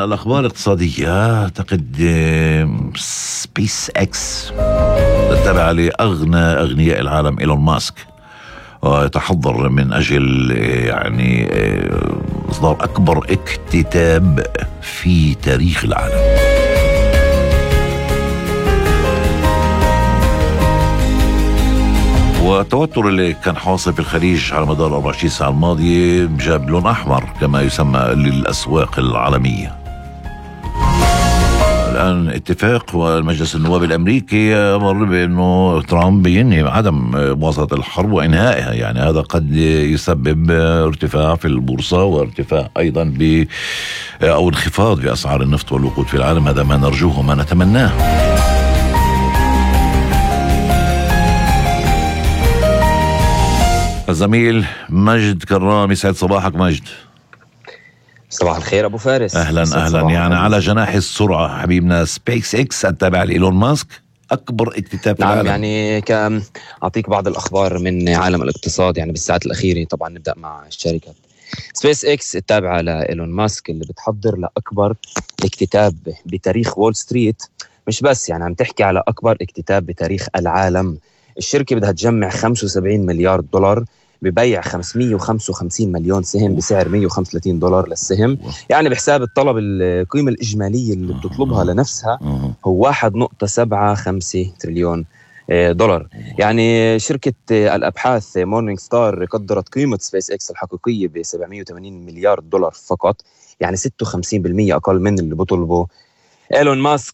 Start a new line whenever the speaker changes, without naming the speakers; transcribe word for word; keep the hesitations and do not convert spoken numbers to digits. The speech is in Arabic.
الأخبار الاقتصادية، أعتقد سبيس إكس التابعة لأغنى أغنياء العالم إيلون ماسك ويتحضر من أجل يعني إصدار أكبر اكتتاب في تاريخ العالم. والتوتر اللي كان حاصل في الخليج على مدار أربعة وعشرين ساعة الماضية جاب لون أحمر كما يسمى للأسواق العالمية. الآن اتفاق والمجلس النواب الأمريكي أمر بأنه ترامب ينهي عدم مواصلة الحرب وإنهائها، يعني هذا قد يسبب ارتفاع في البورصة وارتفاع أيضا ب أو انخفاض بأسعار النفط والوقود في العالم. هذا ما نرجوه وما نتمناه. الزميل مجد كرام، يسعد صباحك مجد.
صباح الخير أبو فارس.
أهلا أهلا. يعني على جناح السرعة حبيبنا سبيس إكس التابع لإيلون ماسك أكبر اكتتاب في
نعم
العالم.
يعني كان أعطيك بعض الأخبار من عالم الاقتصاد يعني بالساعات الأخيرة. طبعا نبدأ مع الشركة سبيس إكس التابعة لإيلون ماسك اللي بتحضر لأكبر اكتتاب بتاريخ وول ستريت. مش بس يعني عم تحكي على أكبر اكتتاب بتاريخ العالم. الشركة بدها تجمع خمسة وسبعين مليار دولار ببيع خمسمية وخمسة وخمسين مليون سهم بسعر مية وخمسة وثلاثين دولار للسهم. يعني بحساب الطلب القيمة الإجمالية اللي بتطلبها لنفسها هو واحد نقطة سبعة خمسة تريليون دولار. يعني شركة الأبحاث مورنينج ستار قدرت قيمة سبيس إكس الحقيقية ب سبعمية وثمانين مليار دولار فقط، يعني ستة وخمسين بالمية أقل من اللي بطلبه إيلون ماسك.